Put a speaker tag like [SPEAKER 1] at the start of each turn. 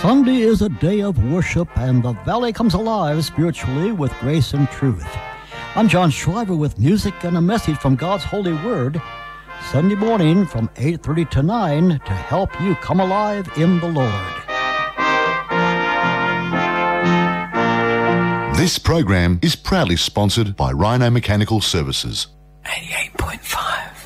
[SPEAKER 1] Sunday is a day of worship, and the Valley comes alive spiritually with grace and truth. I'm John Shriver with music and a message from God's Holy Word, Sunday morning from 8:30 to 9 to help you come alive in the Lord.
[SPEAKER 2] This program is proudly sponsored by Rhino Mechanical Services.
[SPEAKER 3] 88.5